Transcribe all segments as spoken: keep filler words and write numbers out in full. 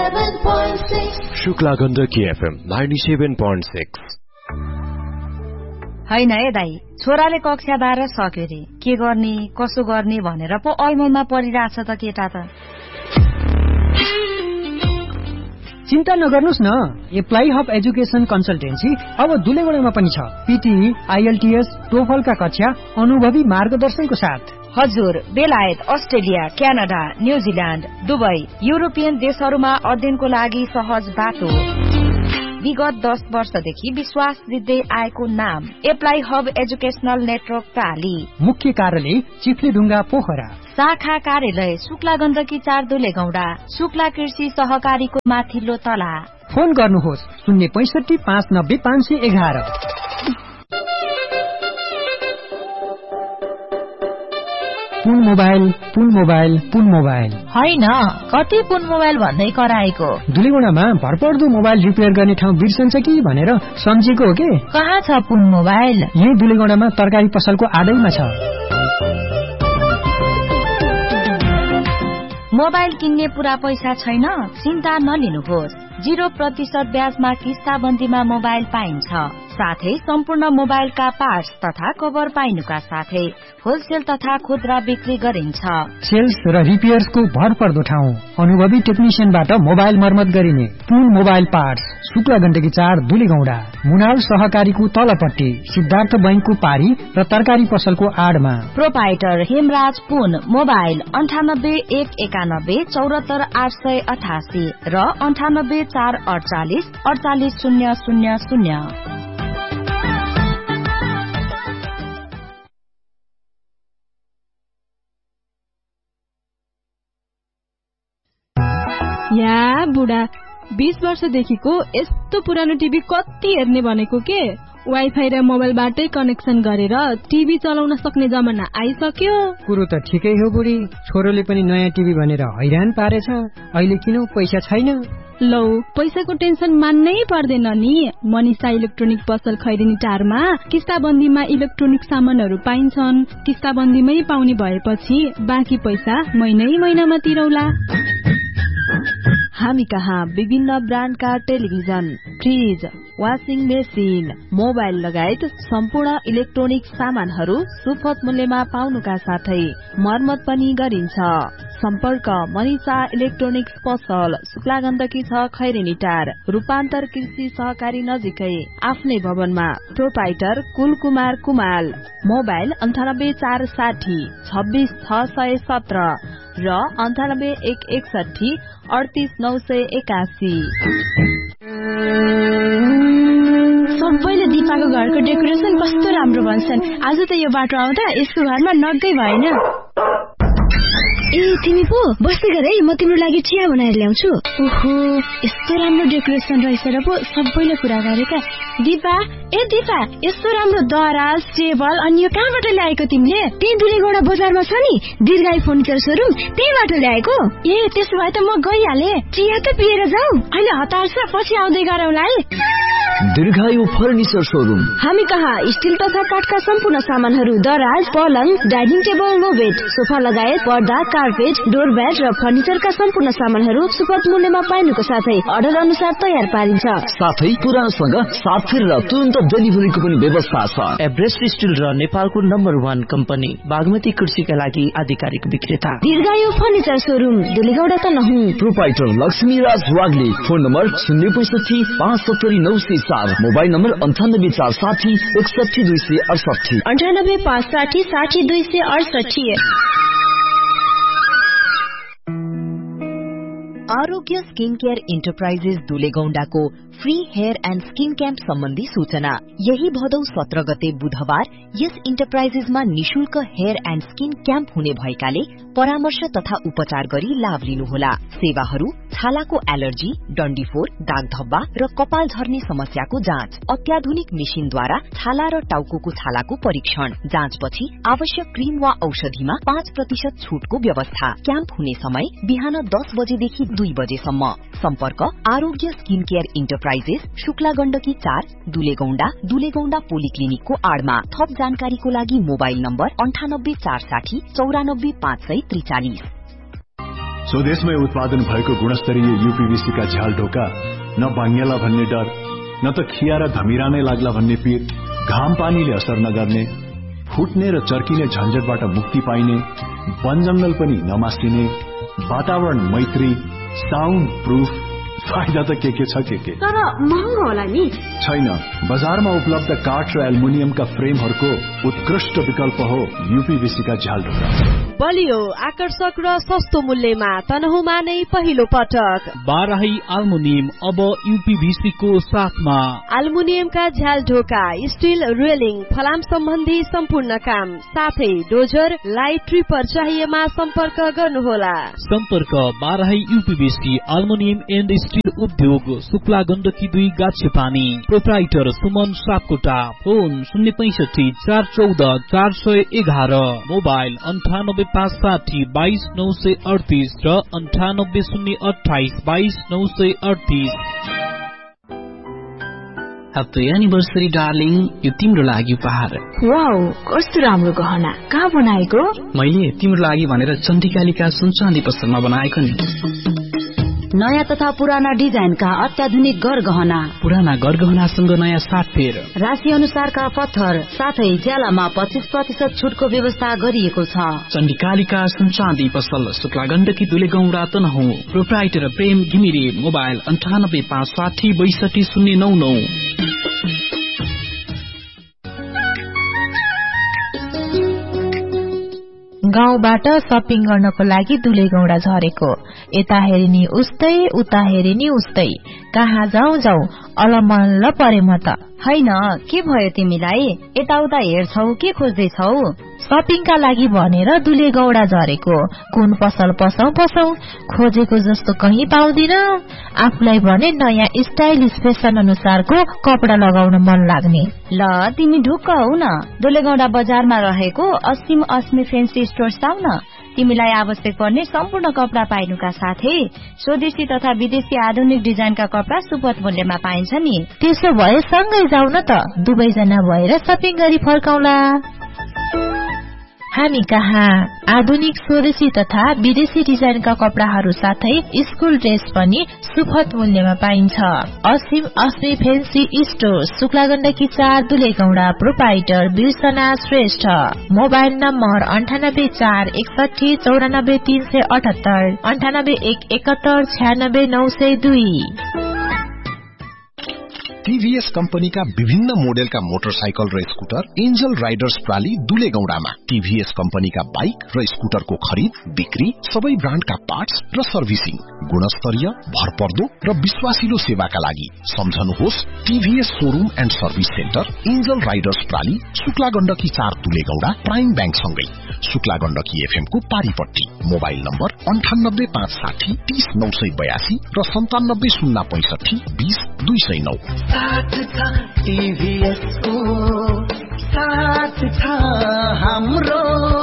ninety-seven point six. Shukla Gandaki FM ninety-seven point six. हैन है दाई, छोराले कक्षा बाह्र सक्यो रे, के गर्ने कसो गर्ने भनेर पो अलमलमा परिरहेछ त केटा त। चिन्ता नगर्नुस् न, एप्लाई हब एजुकेसन कन्सल्टेन्सी अब दुलेगडामा पनि छ। पीटी, आईएलटीएस, टोफलका कक्षा अनुभवी मार्गदर्शनको साथ। हजुर, बेलायत, Australia, Canada, New Zealand, Dubai, European देशहरूमा अध्ययनको लागि सहज बाटो। विगत दस वर्षदेखि विश्वास दिँदै आएको नाम एप्लाई हब एजुकेशनल नेटवर्क प्राली। मुख्य कार्यालय चिफ्लेढुङ्गा पोखरा। शाखा कार्यालय शुक्ला गण्डकी चार दुलेगौडा, शुक्ला कृषि सहकारीको माथिल्लो तला। फोन गर्नुहोस् शून्य पैसठी पाँच नब्बे पाँच सय एघार। पुन मोबाइल पुन मोबाइल पुन मोबाइल होइन, कति पुन मोबाइल भन्दै कराएको। दुलेगुडामा भरपर्दो मोबाइल रिपेयर गर्ने ठाउँ बिर्सन्छ कि भनेर सम्झेको हो के। कहाँ छ पुन मोबाइल? यही दुलेगुडामा तरकारी पसलको आडैमा छ। मोबाइल किन्ने पूरा पैसा छैन? चिन्ता नलिनुहोस्, जीरो प्रतिशत ब्याजमा किस्ताबन्दीमा मोबाइल पाइन्छ। साथै सम्पूर्ण मोबाइलका पार्ट्स तथा कभर पाइनुका साथै होलसेल तथा खुद्रा बिक्री गरिन्छ। सेल्स र रिपेयर्सको भरपर्दो ठाउँ, अनुभवी टेक्निशियनबाट मोबाइल मर्मत गरिने। पुन मोबाइल पार्ट्स शुक्ला गण्डकी चार दुलेगौडा, मुनाल सहकारीको तलपट्टि, सिद्धार्थ बैंकको पारी र तरकारी पसलको आडमा। प्रोपाइटर हेमराज पुन मोबाइल अन्ठानब्बे एक एकानब्बे चौरात्तर आठ सय अठासी र अन्ठानब्बे चार अडचालिस अडचालिस शून्य शून्य शून्य। या बुढा, बीस वर्षदेखिको यस्तो पुरानो टिभी कति हेर्ने भनेको के। वाइफाई र मोबाइलबाटै कनेक्सन गरेर टिभी चलाउन सक्ने जमाना आइसक्यो। कुरो त ठिकै हो बुढी, छोरोले पनि नयाँ टिभी भनेर हैरान पारेछ। अहिले किन पैसा छैन? लौ, पैसाको टेन्सन मान्नै पर्दैन नि। मनिषा इलेक्ट्रोनिक पसल खैरेनी टारमा किस्ताबन्दीमा इलेक्ट्रोनिक सामानहरू पाइन्छन्। किस्ताबन्दीमै पाउने भएपछि बाँकी पैसा महिनै महिनामा तिरौला। हामी कहाँ विभिन्न ब्रान्डका television, fridge, washing machine, mobile लगायत सम्पूर्ण इलेक्ट्रोनिक सामानहरू सुपथ मूल्यमा पाउनुका साथै मर्मत पनि गरिन्छ। सम्पर्क मनिषा इलेक्ट्रोनिक्स पसल शुक्ला गण्डकी छ खैरेनी टार, रूपान्तर कृषि सहकारी नजिकै, आफ्नै भवनमा। प्रोपाइटर कुलकुमार कुमाल। मोबाइल अन्ठानब्बे चार साठी छब्बीस छ सय सत्र र अन्ठानब्बे एक एकसठी अडतिस नौ सय एकासी। सबैले दिपाको घरको डेकोरेसन कस्तो राम्रो भन्छन्। आज त यो बाटो आउँदा यसको घरमा नगै भएन। ए तिमी पो बस्दै गर है, म तिम्रो लागि चिया बनाएर ल्याउँछु। ओहो, यस्तो राम्रो डेकोरेसन रहेछ र पो सबैले कुरा गरेका। दिपा, ए दिपा, यस्तो राम्रो दराज, टेबल अनि यो कहाँबाट ल्याएको तिमीले? त्यही दुलेगौडा बजारमा छ नि दीर्घायु फर्निचर सोरुम, त्यहीबाट ल्याएको। ए त्यसो भए त म गइहाले। चिया त पिएर जाऊ, अहिले हतार छ, पछि आउँदै गरौँला है। दीर्घायु फर्निचर सोरुम। हामी कहाँ स्टिल तथा काठका सम्पूर्ण सामानहरू, दराज, पलङ, dining table, no bed, sofa लगायत पर्दा, कार्पेट, डोरम्याट र फर्निचरका सम्पूर्ण सामानहरू सुपथ मूल्यमा पाइनुको साथै अर्डर अनुसार तयार पारिन्छ। साथै पुरानसँग साथ फेरेर तुरन्त डेलिभरीको पनि व्यवस्था छ। एभरेस्ट स्टिल र नेपालको नम्बर वान कम्पनी बागमती कृषिका लागि आधिकारिक विक्रेता दीर्घायु फर्निचर सोरुम, दुलेगौडा त नहुँ। प्रोपाइटर लक्ष्मी राज वाग्ले। फोन नम्बर शून्य पैसठी पाँच सत्तरी नौ सय चार, मोबाइल नम्बर अन्ठानब्बे चार साठी एकसठी दुई सय अडसठी अन्ठानब्बे पाँच साठी साठी दुई सय अडसठी। आरोग्य skin care enterprises दुलेगौंडाको free hair and skin camp सम्बन्धी सूचना। यही भदौ सत्र गते बुधबार यस इन्टरप्राइजेसमा निशुल्क हेयर एन्ड स्किन क्याम्प हुने भएकाले परामर्श तथा उपचार गरी लाभ लिनुहोला। सेवाहरू छालाको एलर्जी, डन्डीफोर, दागधब्बा र कपाल झर्ने समस्याको जाँच, अत्याधुनिक मेसिनद्वारा छाला र टाउको छालाको परीक्षण, जाँचपछि आवश्यक क्रीम वा औषधिमा पाँच प्रतिशत छूटको व्यवस्था। क्याम्प हुने समय बिहान दस बजेदेखि दुई बजेसम्म। सम्पर्क आरोग्य skin care enterprises, Shukla Gandaki चार, दुलेगौंडा, दुलेगौंडा पोलिक्लिनिकको आडमा। थप जानकारीको लागि मोबाइल नम्बर अन्ठानब्बे चार साठी चौरानब्बे पाँच सय त्रिचालिस। स्वदेशमै उत्पादन भएको गुणस्तरीय यूपीवीसी का झ्याल ढोका न भाङ्गेला भन्ने डर न त खिया र धमिरा नै लाग्ला भन्ने पीर, घाम पानीले असर नगर्ने, फुट्ने र चर्किने झन्झटबाट मुक्ति पाइने, वन जंगल पनि नमासिने, वातावरण मैत्री, साउन्ड प्रूफ, फाइदा त के के छ के के। तर महँगो होला नि? छैन, बजारमा उपलब्ध काठ र एल्युमिनियमका फ्रेमहरूको उत्कृष्ट विकल्प हो यूपीवीसी का झ्याल ढोका। बलियो, आकर्षक र सस्तो मूल्यमा तनहुमा नै पहिलो पटक बाराही एल्युमिनियम अब यूपीवीसी को साथमा। एल्युमिनियमका झ्याल ढोका, स्टील रेलिङ, फलाम सम्बन्धी सम्पूर्ण काम, साथै डोजर, लाइट ट्रिपर चाहिएमा सम्पर्क गर्नुहोला। सम्पर्क Barahi UPVC aluminium and steel उद्योग, शुक्ला गण्डकी दुई गाछे पानी। प्रोप्राइटर सुमन सापकोटा। फोन शून्य पैंसठी चार चौध चार सय एघार। मोबाइल अन्ठानब्बे पाँच साठी बाइस नौ सय अडतिस र अन्ठानब्बे शून्य अठाइस बाइस नौ सय अडतिस। ह्याप्पी एनिभर्सरी डार्लिङ, यो तिम्रो लागि उपहार। वाउ, कस्तो राम्रो गहना, कहाँ बनाएको? मैले तिम्रो लागि भनेर चण्डिकालिका सुनचाँदी पसलमा बनाएको नि। नयाँ तथा पुराना डिजाइनका अत्याधुनिक गरगहना, पुराना गरगहनासँग नयाँ साटफेर, राशि अनुसारका पत्थर, साथै ज्यालामा पच्चीस प्रतिशत छुटको व्यवस्था गरिएको छ। चण्डिकालिका सुनचाँदी पसल, शुक्ला गण्डकी दुलेगौंडा तनहुँ। प्रोप्राइटर प्रेम घिमिरे। मोबाइल अन्ठानब्बे पाँच साठी बैसठी शून्य नौ नौ। गाउँबाट सपिङ गर्नको लागि दुलेगौंडा झरेको, यता हेरिनी उस्तै उता हेरिनी उस्तै, कहाँ जाउँ जाउँ अलमल्ल परे म त। हैन, के भयो तिमीलाई? यताउता हेर्छौ, के खोज्दैछौ? सपिङका लागि भनेर दुलेगौंडा झरेको, कुन पसल पसौ पसौ, खोजेको जस्तो कहीँ पाउँदिन। आफूलाई भने नयाँ स्टाइलिश फेसन अनुसारको कपडा लगाउन मन लाग्ने। ल तिमी ढुक्क हौ न, दुलेगौंडा बजारमा रहेको असीम अस्मी फेन्सी स्टोर्स आउ न। तिमीलाई आवश्यक पर्ने सम्पूर्ण कपडा पाइनुका साथै स्वदेशी तथा विदेशी आधुनिक डिजाइनका कपडा सुपथ मूल्यमा पाइन्छ नि। त्यसो भए सँगै जाउँ न त, दुवैजना भएर सपिङ गरी फर्काउला। हामी कहाँ आधुनिक स्वदेशी तथा विदेशी डिजाइनका कपडाहरू साथै स्कुल ड्रेस पनि सुपथ मूल्यमा पाइन्छ। असीम अस्मी फेन्सी स्टोर, शुक्ला गण्डकी चार Dulegaunda. Proprietor बिर्सना Shrestha. Mobile number अन्ठानब्बे चार एकसठी चौरानब्बे तीन सय अठहत्तर, अन्ठानब्बे एक एकहत्तर छ्यानब्बे नौ सय दुई। टीवीएस कम्पनीका विभिन्न मोडेलका मोटरसाइकल र स्कुटर एन्जल राइडर्स प्राली दुलेगौंडामा। टीवीएस कम्पनीका बाइक र स्कुटरको खरिद बिक्री, सबै ब्रान्डका पार्ट्स र सर्भिसिङ, गुणस्तरीय, भरपर्दो र विश्वासिलो सेवाका लागि सम्झनुहोस् TVS showroom and service centre, angel Riders प्राली, Shukla Gandaki चार दुलेगौंडा, प्राइम बैंक सँगै शुक्ला गण्डकी एफएम को पारीपट्टी। मोबाइल नम्बर अन्ठानब्बे पाँच साठी तीस नौ सय बयासी र सन्तानब्बे शून्य पैंसठी बीस दुई सय नौ। साथ छ टीवीएस को, साथ छ हाम्रो,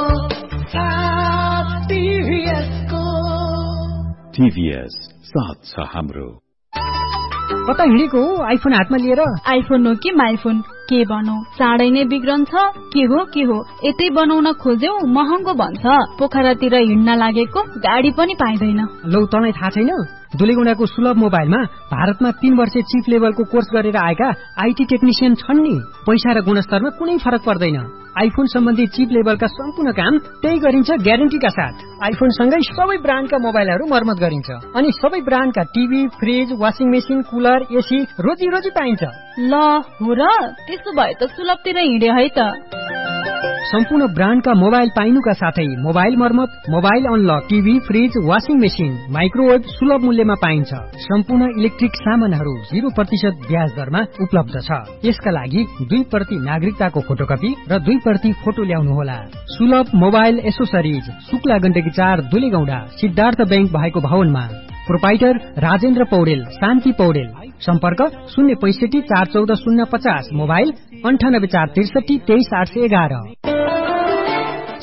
साथ टीवीएस को। टीवीएस साथ छ हाम्रो। कता हिँडेको आइफोन हातमा लिएर? आइफोन हो कि माइफोन, के भनौ, चाँडै नै बिग्रन्छ। के हो के हो, यतै बनाउन खोज्यौ महँगो भन्छ। पोखरातिर हिँड्न लागेको गाडी पनि पाइँदैन। लौ तँलाई थाहा छैन, दुलेगौंडाको सुलभ मोबाइलमा भारतमा तीन वर्ष चिप लेभलको कोर्स गरेर आएका आईटी टेक्निशियन छन् नि। पैसा र गुणस्तरमा कुनै फरक पर्दैन। आइफोन सम्बन्धी चिप लेभलका सम्पूर्ण काम त्यही गरिन्छ ग्यारेन्टीका साथ। आइफोन सँगै सबै ब्रान्डका मोबाइलहरू मर्मत गरिन्छ अनि सबै ब्रान्डका TV, fridge, washing machine, cooler, AC रोजी रोजी पाइन्छ। ल हो र, त्यसो भए त सुलभतिर हिँडे है त। सम्पूर्ण ब्रान्डका मोबाइल पाइनुका साथै मोबाइल मर्मत, mobile unlock, TV, fridge, washing machine, microwave सुलभ मूल्यमा पाइन्छ। सम्पूर्ण इलेक्ट्रिक सामानहरू जीरो प्रतिशत ब्याज दरमा उपलब्ध छ। यसका लागि दुई प्रति नागरिकताको फोटोकपी र दुई प्रति फोटो ल्याउनुहोला। सुलभ मोबाइल एसोसरिज, शुक्ला गण्डकी चार दुलेगौंडा, सिद्धार्थ बैंक भएको भवनमा। प्रोप्राइटर राजेन्द्र पौडेल, शान्ति पौडेल। सम्पर्क शून्य पैंसठी चार चौध शून्य पचास। मोबाइल अन्ठानब्बे चार त्रिसठी तेइस आठ सय एघार।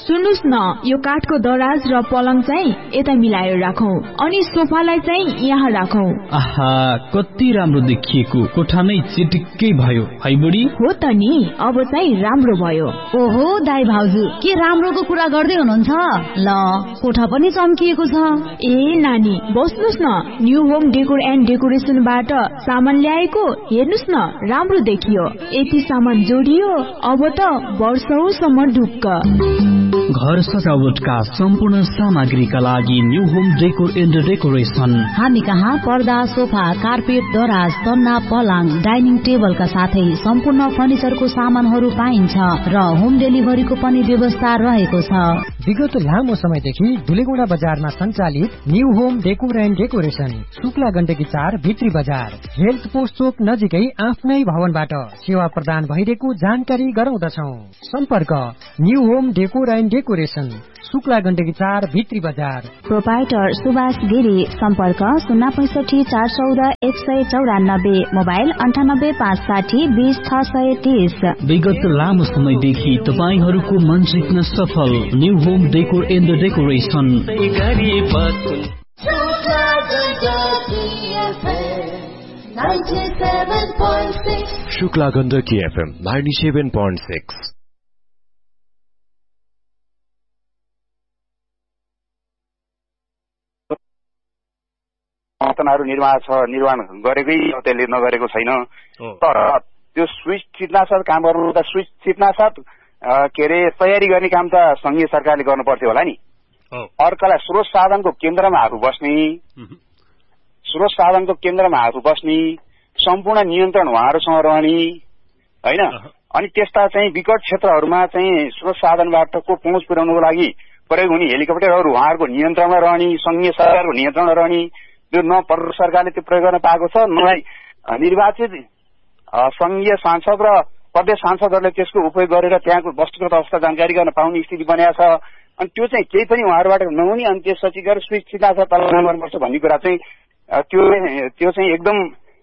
सुन्नुस् न, यो काठको दराज र पलङ चाहिँ यता मिलाएर राखौं अनि सोफालाई चाहिँ यहाँ राखौं। आहा, कति राम्रो देखिएको, कोठा नै चिटिक्कै भयो है बुढी। हो त नि, अब चाहिँ राम्रो भयो। ओहो दाइ भाउजू, के राम्रोको कुरा गर्दै हुनुहुन्छ? ल, कोठा पनि चम्किएको छ। ए नानी, बस्नुस् न, न्यू होम डेकोर एन्ड डेकोरेसनबाट सामान ल्याएको, हेर्नुस् न, राम्रो देखियो। यति सामान जोडियो, अब त वर्षौसम्म ढुक्क। घर सजावटका सम्पूर्ण सामग्रीका लागि new home decor and decoration. हामी कहाँ पर्दा, सोफा, कार्पेट, दराज, तन्ना, पलङ, डाइनिङ टेबलका साथै सम्पूर्ण फर्निचरको सामानहरू पाइन्छ र होम डेलिभरीको पनि व्यवस्था रहेको छ। विगत लामो समयदेखि दुलेगौडा बजारमा सञ्चालित new home decor and decoration, Shukla Gandaki चार, भित्री बजार, हेल्थ पोस्ट चोक नजिकै आफ्नै भवनबाट सेवा प्रदान भइरहेको जानकारी गराउँदछौं। सम्पर्क new home decor and decoration, Shukla Gandaki चार, भित्री बजार। प्रोपाइटर सुभाष गिरी। सम्पर्क शून्य पैसठी चार चौध एक सय चौरानब्बे, मोबाइल अन्ठानब्बे पाँच साठी बीस छ सय तीस। विगत लामो समयदेखि तपाईहरूको मन जित्न सफल new home decor and decoration. Shukla Gandaki FM ninety seven point six. संस्थानहरू निर्माण छ, निर्माण गरेकै त्यसले नगरेको छैन। तर त्यो स्विच छिट्नासाथ काम गर्नु त स्विच छिट्नासाथ के अरे तयारी गर्ने काम त संघीय सरकारले गर्नु पर्थ्यो होला नि। अर्कालाई स्रोत साधनको केन्द्रमा आफू बस्ने, स्रोत साधनको केन्द्रमा आफू बस्ने, सम्पूर्ण नियन्त्रण उहाँहरूसँग रहने होइन। अनि त्यस्ता चाहिँ विकट क्षेत्रहरूमा चाहिँ स्रोत साधनबाटको पहुँच पुर्याउनुको लागि प्रयोग हुने हेलिकप्टरहरू उहाँहरूको नियन्त्रणमा रहने, संघीय सरकारको नियन्त्रणमा रहने, त्यो न प्रदेश सरकारले त्यो प्रयोग गर्न पाएको छ, न निर्वाचित संघीय सांसद र प्रदेश सांसदहरूले त्यसको उपयोग गरेर त्यहाँको वस्तुगत अवस्था जानकारी गर्न पाउने स्थिति बनाएको छ। अनि त्यो चाहिँ केही पनि उहाँहरूबाट नहुने, अनि त्यसपछि गएर स्विच छिट्दा छ तल गर्नुपर्छ भन्ने कुरा चाहिँ त्यो त्यो चाहिँ एकदम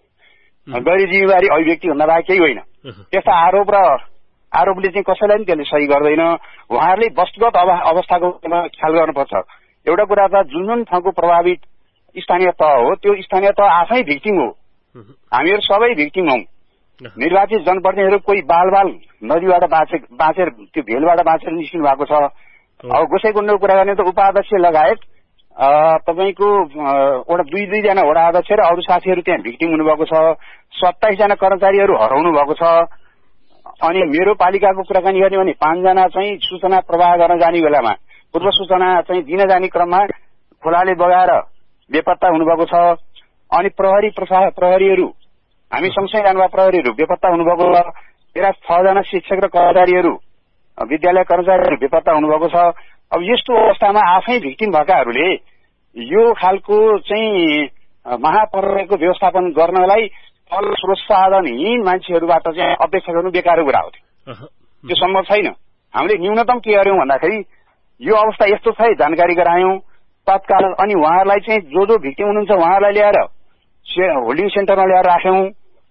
गैर जिम्मेवारी अभिव्यक्ति भन्दा बाहेक केही होइन। त्यस्ता आरोप र आरोपले चाहिँ कसैलाई पनि त्यसले सही गर्दैन। उहाँहरूले वस्तुगत अवस्थाको ख्याल गर्नुपर्छ। एउटा कुरा त जुन जुन ठाउँको प्रभावित स्थानीय तह हो त्यो स्थानीय तह आफै भिक्टिम हो, हामीहरू सबै भिक्टिम हौ। निर्वाचित जनप्रतिनिधिहरू कोही बाल बाल नदीबाट बाँचे बाँचेर त्यो भेलबाट बाँचेर निस्किनु भएको छ। अब गोसाइकुण्डको कुरा गर्ने त उपाध्यक्ष लगायत तपाईँको एउटा दुई दुईजना वडा अध्यक्ष र अरू साथीहरू त्यहाँ भिक्टिम हुनुभएको छ। सत्ताइसजना कर्मचारीहरू हराउनु भएको छ। अनि मेरो पालिकाको कुराकानी गर्ने भने पाँचजना चाहिँ सूचना प्रवाह गर्न जाने बेलामा पूर्व सूचना चाहिँ दिन जाने क्रममा खोलाले बगाएर बेपत्ता हुनुभएको छ। अनि प्रहरी प्रहरीहरू हामी सँगसँगै जानुभएको प्रहरीहरू बेपत्ता हुनुभएको छ। तेह्र छजना शिक्षक र कर्मचारीहरू विद्यालय कर्मचारीहरू बेपत्ता हुनुभएको छ। अब यस्तो अवस्थामा आफै भिक्टिम भएकाहरूले यो खालको चाहिँ महाप्रलयको व्यवस्थापन गर्नलाई तल स्रोत साधनहीन मान्छेहरूबाट चाहिँ अपेक्षा गर्नु बेकारको कुरा हो। त्यो सम्भव छैन। हामीले न्यूनतम के गर्यौं भन्दाखेरि यो अवस्था यस्तो छ जानकारी गरायौं तत्काल। अनि उहाँहरूलाई चाहिँ जो जो भिक्टिम हुनुहुन्छ उहाँहरूलाई ल्याएर होल्डिङ सेन्टरमा ल्याएर राख्यौं।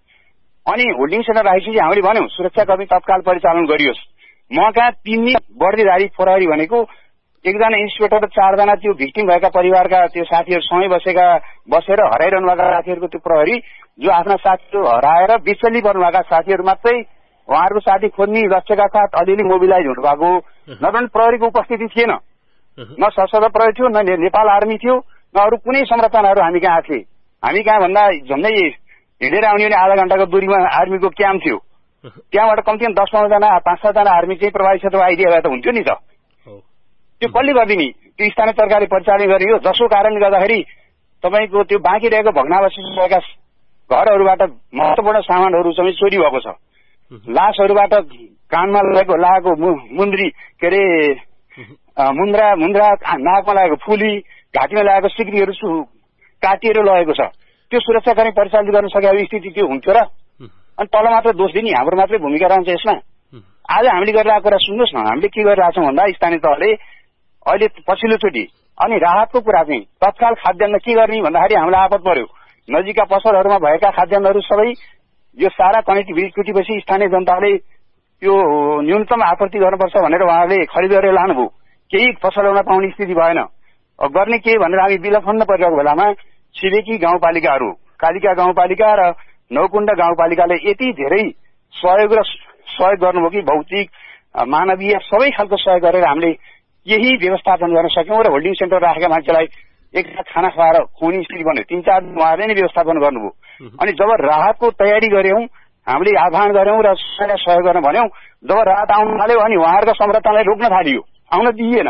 अनि होल्डिङ सेन्टर राखेपछि हामीले भन्यौं सुरक्षाकर्मी तत्काल परिचालन गरियोस्। म कहाँ तीन दिन बर्दीधारी प्रहरी भनेको एकजना इन्सपेक्टर र चारजना त्यो भिक्टिम भएका परिवारका त्यो साथीहरू सँगै बसेका बसेर हराइरहनु भएका साथीहरूको त्यो प्रहरी जो आफ्ना साथीहरू हराएर बिचल्ली पर्नुभएका साथीहरू मात्रै उहाँहरूको साथी खोज्ने लक्ष्यका साथ अलिअलि मोबिलाइज हुनु भएको। नभए प्रहरीको उपस्थिति थिएन, न सशस्त्र प्रहरी थियो, न नेपाल आर्मी थियो, न अरू कुनै संरचनाहरू हामी कहाँ थिए। हामी कहाँ भन्दा झन्डै हिँडेर आउने भने आधा घण्टाको दूरीमा आर्मीको क्याम्प थियो। त्यहाँबाट कम्तीमा दस पन्ध्रजना पाँच सातजना आर्मी चाहिँ प्रभावित क्षेत्रमा आइदिए भए त हुन्थ्यो नि त। त्यो कसले गरिदिने? त्यो स्थानीय सरकारले परिचालन गरियो, जसको कारणले गर्दाखेरि तपाईँको त्यो बाँकी रहेको भग्नावशेष रहेका घरहरूबाट महत्वपूर्ण सामानहरू चाहिँ चोरी भएको छ। लासहरूबाट कानमा लागेको लागेको मुन्द्री के अरे मुन्द्रा मुन्द्रा नाकमा लागेको फुली घाँटीमा लागेको सिक्रीहरू काटिएर लगेको छ। त्यो सुरक्षाकर्मी परिचालित गर्न सकेको स्थिति त्यो हुन्थ्यो र? अनि तल मात्र दोष दिने हाम्रो मात्रै भूमिका रहन्छ यसमा। आज हामीले गरिरहेको कुरा सुन्नुहोस् न, हामीले के गरिरहेछौँ भन्दा स्थानीय तहले अहिले पछिल्लोचोटि अनि राहतको कुरा चाहिँ तत्काल खाद्यान्न के गर्ने भन्दाखेरि हामीलाई आपत पर्यो। नजिकका पसलहरूमा भएका खाद्यान्नहरू सबै यो सारा कनेक्टिभिटी पछि स्थानीय जनताले त्यो न्यूनतम आपूर्ति गर्नुपर्छ भनेर उहाँहरूले खरिद गरेर लानुभयो। केही फसल लगाउन पाउने स्थिति भएन। गर्ने के भनेर हामी विलफन्न परिरहेको बेलामा छिमेकी गाउँपालिकाहरू कालिका गाउँपालिका र नौकुण्ड गाउँपालिकाले यति धेरै सहयोग र सहयोग गर्नुभयो कि भौतिक मानवीय सबै खालको सहयोग गरेर हामीले यही व्यवस्थापन गर्न सक्यौं र होल्डिङ सेन्टर राखेका मान्छेलाई एकसाथ खाना खुवाएर खुवाउने स्थिति बन्यो। तीन चार दिन उहाँले नै व्यवस्थापन गर्नुभयो। अनि जब राहतको तयारी गर्यौं हामीले आह्वान गर्यौं र सहयोग गर्न भन्यौं, जब राहत आउन थाल्यो अनि उहाँहरूको संरचनालाई रोक्न थालियो, आउन दिइएन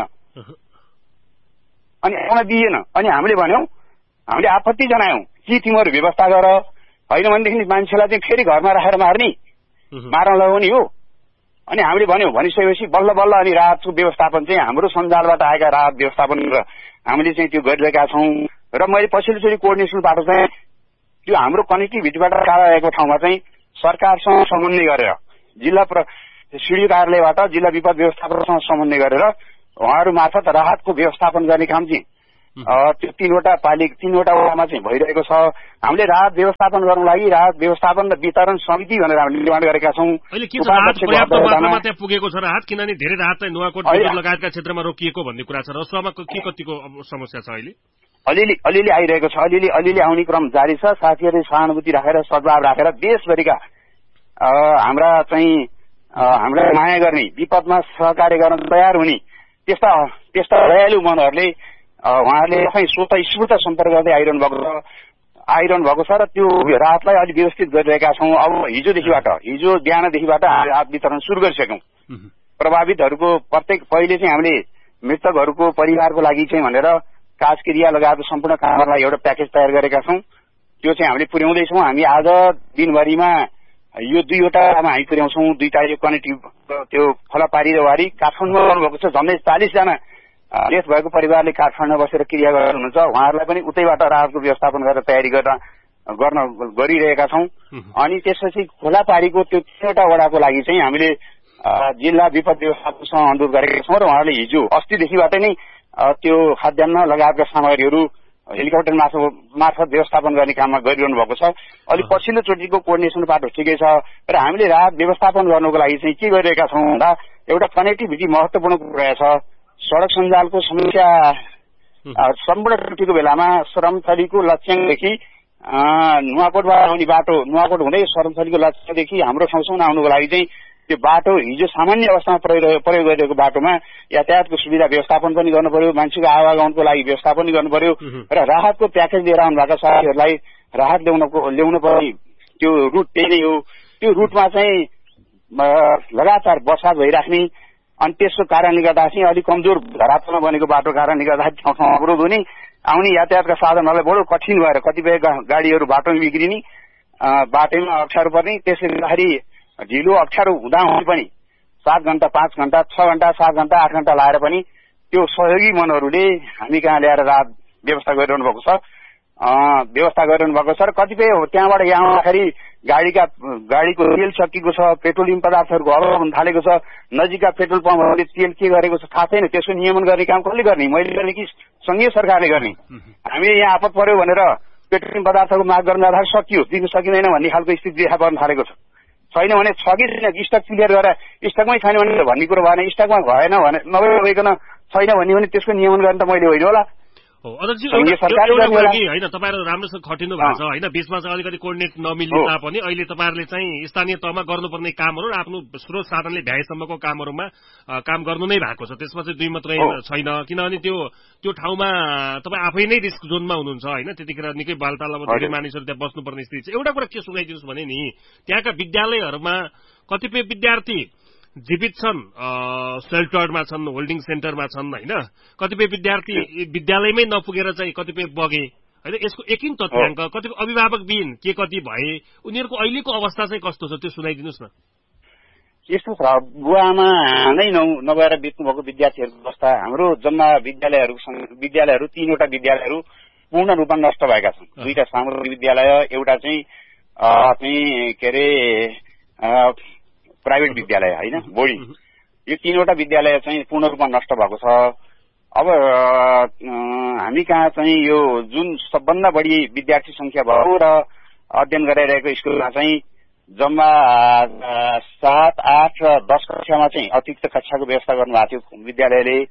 अनि आउन दिइएन अनि हामीले भन्यौं, हामीले आपत्ति जनायौं कि तिमीहरू व्यवस्था गर, होइन भनेदेखि मान्छेलाई चाहिँ फेरि घरमा राखेर मार्ने मार्न लगाउने हो। अनि हामीले भन्यौं, भनिसकेपछि बल्ल बल्ल अनि राहतको व्यवस्थापन चाहिँ हाम्रो सञ्जालबाट आएका राहत व्यवस्थापन हामीले चाहिँ त्यो गरिरहेका छौं। र मैले पछिल्लोचोटि कोअर्डिनेसनबाट चाहिँ त्यो हाम्रो कनेक्टिभिटीबाट टाढा रहेको ठाउँमा चाहिँ सरकारसँग समन्वय गरेर जिल्ला सिडिओ कार्यालयबाट जिल्ला विपद व्यवस्थापनसँग समन्वय गरेर उहाँहरू मार्फत राहतको व्यवस्थापन गर्ने काम चाहिँ त्यो तीनवटा पालिका तीनवटा वडामा चाहिँ भइरहेको छ। हामीले राहत व्यवस्थापन गर्नको लागि राहत व्यवस्थापन र वितरण समिति भनेर हामीले निर्माण गरेका छौँ। अहिले के छ, राहत पर्याप्त मात्रामा त्यहाँ पुगेको छ राहत, किनभने धेरै राहत चाहिँ नुवाकोट लगायतका क्षेत्रमा रोकिएको भन्ने कुरा छ। रसुवामा के कतिको समस्या छ अहिले? अलिअलि अलिअलि आइरहेको छ, अलिअलि अलिअलि आउने क्रम जारी छ। साथीहरूले सहानुभूति राखेर सद्भाव राखेर देशभरिका हाम्रा चाहिँ हामीलाई माया गर्ने विपदमा सहकार्य गर्न तयार हुने त्यस्ता त्यस्ता दयालु मनहरूले उहाँहरूले आफै स्वतः स्फूर्त सम्पर्क गर्दै आइरहनु भएको छ आइरहनु भएको छ र त्यो राहतलाई अलिक व्यवस्थित गरिरहेका छौँ। अब हिजोदेखिबाट हिजो बिहानदेखिबाट राहत वितरण सुरु गरिसक्यौं। प्रभावितहरूको प्रत्येक पहिले चाहिँ हामीले मृतकहरूको परिवारको लागि चाहिँ भनेर काजक्रिया लगायत सम्पूर्ण कामहरूलाई एउटा प्याकेज तयार गरेका छौं। त्यो चाहिँ हामीले पुर्याउँदैछौँ। हामी आज दिनभरिमा यो दुईवटामा हामी पुर्याउँछौँ। दुईटा यो कनेक्टिभ त्यो फलापारी र वारी काठमाडौँमा गर्नुभएको छ। झन्डै चालिसजना डेथ भएको परिवारले काठमाडौँमा बसेर क्रिया गरेर हुनुहुन्छ। उहाँहरूलाई पनि उतैबाट राहतको व्यवस्थापन गरेर तयारी गर्न गर्न गरिरहेका छौं। अनि त्यसपछि खोलापारीको त्यो तीनवटा वडाको लागि चाहिँ हामीले जिल्ला विपद व्यवस्थापनसँग अनुरोध गरेका छौं र उहाँहरूले हिजो अस्तिदेखिबाटै नै त्यो खाद्यान्न लगायतका सामग्रीहरू हेलिकप्टर मार्फत व्यवस्थापन गर्ने काममा गरिरहनु भएको छ। अलिक पछिल्लो चोटिको कोअर्डिनेसन पाटो ठिकै छ र हामीले राहत व्यवस्थापन गर्नको लागि चाहिँ के गरिरहेका छौँ भन्दा एउटा कनेक्टिभिटी महत्वपूर्ण रहेछ। सड़क सञ्जालको समस्या सम्पूर्ण त्रुटिको बेलामा सरमथलीको लक्ष्यदेखि नुवाकोटबाट आउने बाटो नुवाकोट हुँदै सरमथलीको लक्ष्यदेखि हाम्रो ठाउँसम्म आउनुको लागि चाहिँ त्यो बाटो हिजो सामान्य अवस्थामा प्रयोग गरिरहेको बाटोमा यातायातको सुविधा व्यवस्थापन पनि गर्नु पर्यो, मान्छेको आवागमनको लागि व्यवस्थापन पनि गर्नु पर्यो र राहतको प्याकेज लिएर आउनु भएको साथीहरूलाई राहत ल्याउनको ल्याउनु पर्ने त्यो रुट त्यही नै हो। त्यो रुटमा चाहिँ लगातार बर्सात भइराख्ने अनि त्यसको कारणले गर्दा चाहिँ अलिक कमजोर धरातलमा बनेको बाटो कारणले गर्दाखेरि ठाउँ ठाउँ अवरोध हुने, आउने यातायातका साधनहरूलाई बडो कठिन भएर कतिपय गाडीहरू बाटोमा बिग्रिने, बाटोमा अप्ठ्यारो पर्ने। त्यसले गर्दाखेरि ढिलो अप्ठ्यारो हुँदा हुँदै पनि सात घण्टा पाँच घण्टा छ घण्टा सात घण्टा आठ घण्टा लाएर पनि त्यो सहयोगी मनहरूले हामी कहाँ ल्याएर राहत व्यवस्था गरिरहनु भएको छ व्यवस्था गरिरहनु भएको छ र कतिपय त्यहाँबाट यहाँ आउँदाखेरि गाडीका गाडीको तेल सकिएको छ, पेट्रोलियम पदार्थहरूको अभाव हुन थालेको छ, नजिकका पेट्रोल पम्पहरूले तेल के गरेको छ थाहा छैन। त्यसको नियमन गर्ने काम कसले गर्ने, मैले गर्ने कि संघीय सरकारले गर्ने? हामीले यहाँ आपत पर्यो भनेर पेट्रोलियम पदार्थको माग गर्न जाँदा सकियो, दिन सकिँदैन भन्ने खालको स्थिति देखा पर्न थालेको छ। छैन भने छ कि छैन, स्टक क्लियर गरेर स्टकमै छैन भने भन्ने कुरो भएन, स्टकमा भएन भने नभइकन छैन भन्ने भने त्यसको नियमन गर्ने त मैले होइन होला। होइन तपाईँहरू राम्रोसँग खटिनु भएको छ होइन, बीचमा चाहिँ अलिकति कोअर्डिनेट नमिल्ने तापनि अहिले तपाईँहरूले चाहिँ स्थानीय तहमा गर्नुपर्ने कामहरू र आफ्नो स्रोत साधनले भ्याएसम्मको कामहरूमा काम गर्नु नै भएको छ। त्यसमा चाहिँ दुई मात्रै छैन, किनभने त्यो त्यो ठाउँमा तपाईँ आफै नै रिस्क जोनमा हुनुहुन्छ होइन। त्यतिखेर निकै बालताल अब धेरै मानिसहरू त्यहाँ बस्नुपर्ने स्थिति छ। एउटा कुरा के सुनाइदिनुहोस् भने नि, त्यहाँका विद्यालयहरूमा कतिपय विद्यार्थी जीवित छन्, सेल्टरमा छन्, होल्डिङ सेन्टरमा छन् होइन। कतिपय विद्यार्थी विद्यालयमै नपुगेर चाहिँ कतिपय बगे होइन। यसको एकिन तथ्याङ्क कतिपय अभिभावक बिन के कति भए, उनीहरूको अहिलेको अवस्था चाहिँ कस्तो छ त्यो सुनाइदिनुहोस् न। यस्तो छ, बुवामा नै नगएर बित्नु भएको विद्यार्थीहरूको अवस्था हाम्रो जम्मा विद्यालयहरू विद्यालयहरू तीनवटा विद्यालयहरू पूर्ण रूपमा नष्ट भएका छन्। दुईटा सामुदायिक विद्यालय, एउटा चाहिँ के अरे प्राइभेट विद्यालय होइन बोर्डिङ, यो तीनवटा विद्यालय चाहिँ पूर्ण रूपमा नष्ट भएको छ। अब हामी कहाँ चाहिँ यो जुन सबभन्दा बढी विद्यार्थी संख्या भएको र अध्ययन गरिरहेको स्कुलमा चाहिँ जम्मा सात आठ र दस कक्षामा चाहिँ अतिरिक्त कक्षाको व्यवस्था गर्नुभएको थियो विद्यालयले।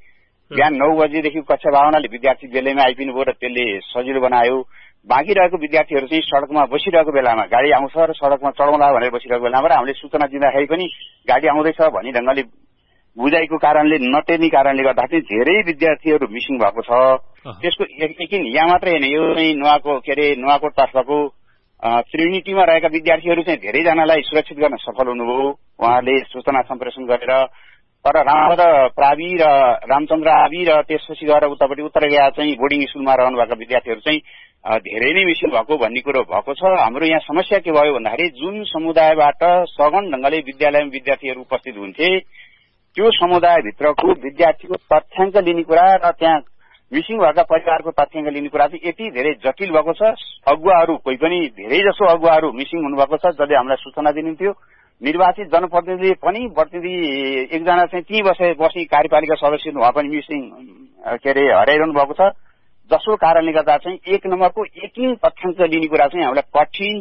बिहान नौ बजेदेखि कक्षा भावनाले विद्यार्थी बेलैमा आइपिनु भयो र त्यसले सजिलो बनायो। बाँकी रहेको विद्यार्थीहरू चाहिँ सड़कमा बसिरहेको बेलामा गाडी आउँछ र सड़कमा चढाउँला भनेर बसिरहेको बेलामा र हामीले सूचना दिँदाखेरि पनि गाडी आउँदैछ भन्ने ढंगले बुझाइको कारणले नटेर्ने कारणले गर्दा चाहिँ धेरै विद्यार्थीहरू मिसिङ भएको छ। त्यसको यकिन यहाँ मात्रै होइन, यो चाहिँ नुवाको के अरे नुवाकोट तर्फको ट्रिनिटीमा रहेका विद्यार्थीहरू चाहिँ धेरैजनालाई सुरक्षित गर्न सफल हुनुभयो उहाँले सूचना सम्प्रेषण गरेर। तर रामभद्र प्रावि र रामचन्द्र आबी र त्यसपछि गएर उतापट्टि उत्तर गया चाहिँ बोर्डिङ स्कुलमा रहनुभएका विद्यार्थीहरू चाहिँ धेरै नै मिसिङ भएको भन्ने कुरो भएको छ। हाम्रो यहाँ समस्या के भयो भन्दाखेरि जुन समुदायबाट सघन ढंगले विद्यालयमा विद्यार्थीहरू उपस्थित हुन्थे त्यो समुदायभित्रको विद्यार्थीको तथ्याङ्क लिने कुरा र त्यहाँ मिसिङ भएका परिवारको तथ्याङ्क लिने कुरा चाहिँ यति धेरै जटिल भएको छ। अगुवाहरू कोही पनि धेरै जसो अगुवाहरू मिसिङ हुनुभएको छ जसले हामीलाई सूचना दिनुहुन्थ्यो। निर्वाचित जनप्रतिनिधि पनि प्रतिनिधि एकजना चाहिँ ती बसे बसी कार्यपालिका सदस्य उहाँ पनि मिसिङ के अरे हराइरहनु भएको छ। जसको कारणले गर्दा चाहिँ एक नम्बरको यकिन तथ्याङ्क लिने कुरा चाहिँ हामीलाई कठिन